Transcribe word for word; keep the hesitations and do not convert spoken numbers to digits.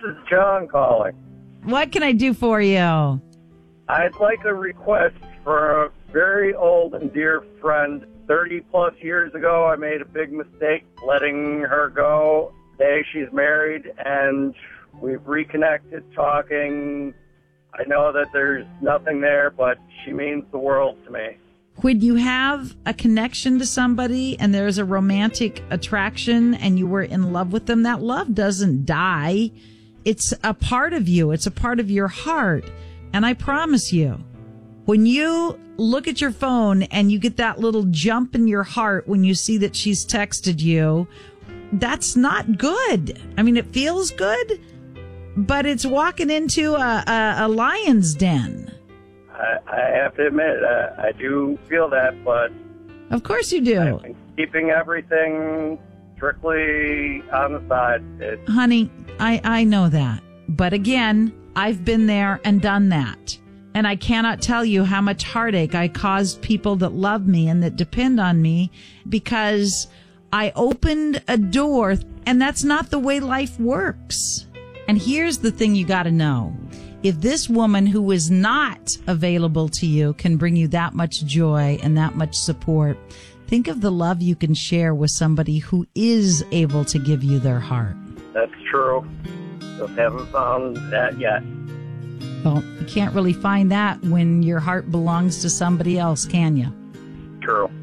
is John calling. What can I do for you? I'd like a request for a very old and dear friend. thirty plus years ago, I made a big mistake letting her go. Today she's married, and we've reconnected, talking. I know that there's nothing there, but she means the world to me. When you have a connection to somebody and there's a romantic attraction and you were in love with them, that love doesn't die. It's a part of you. It's a part of your heart. And I promise you, when you look at your phone and you get that little jump in your heart when you see that she's texted you, that's not good. I mean, it feels good, but it's walking into a, a, a lion's den. I, I have to admit, uh, I do feel that, but... Of course you do. I've been keeping everything strictly on the side. It's... Honey, I, I know that. But again, I've been there and done that. And I cannot tell you how much heartache I caused people that love me and that depend on me because I opened a door, and that's not the way life works. And here's the thing you got to know. If this woman who is not available to you can bring you that much joy and that much support, think of the love you can share with somebody who is able to give you their heart. That's true. Just haven't found that yet. Well, you can't really find that when your heart belongs to somebody else, can you? True.